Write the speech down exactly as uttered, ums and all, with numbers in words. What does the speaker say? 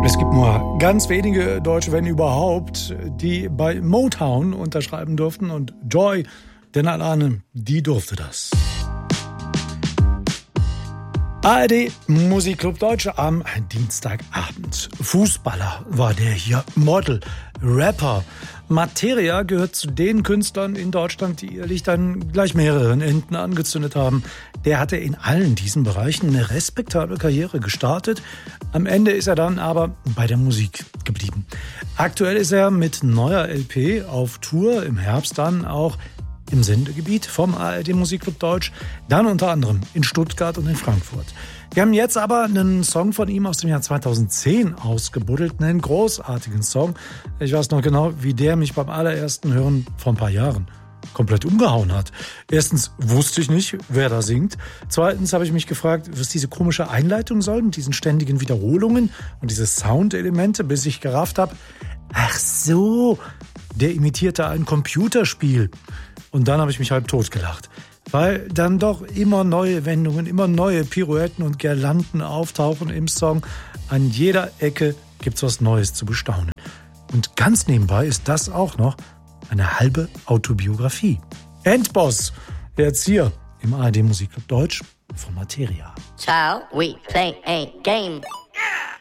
Es gibt nur ganz wenige Deutsche, wenn überhaupt, die bei Motown unterschreiben durften. Und Joy, den Alane, die durfte das. A R D Musikclub Deutsche am Dienstagabend. Fußballer war der hier, Model, Rapper. Materia gehört zu den Künstlern in Deutschland, die ihr Licht an gleich mehreren Enden angezündet haben. Der hatte in allen diesen Bereichen eine respektable Karriere gestartet. Am Ende ist er dann aber bei der Musik geblieben. Aktuell ist er mit neuer L P auf Tour, im Herbst dann auch im Sendegebiet vom A R D Musikclub Deutsch, dann unter anderem in Stuttgart und in Frankfurt. Wir haben jetzt aber einen Song von ihm aus dem Jahr zweitausendzehn ausgebuddelt, einen großartigen Song. Ich weiß noch genau, wie der mich beim allerersten Hören vor ein paar Jahren komplett umgehauen hat. Erstens wusste ich nicht, wer da singt. Zweitens habe ich mich gefragt, was diese komische Einleitung soll mit diesen ständigen Wiederholungen und diese Soundelemente, bis ich gerafft habe, ach so, der imitierte ein Computerspiel. Und dann habe ich mich halb tot gelacht, weil dann doch immer neue Wendungen, immer neue Pirouetten und Girlanden auftauchen im Song. An jeder Ecke gibt's was Neues zu bestaunen. Und ganz nebenbei ist das auch noch eine halbe Autobiografie. Endboss, jetzt hier im A R D Musikclub Deutsch von Materia. Child, we play a game.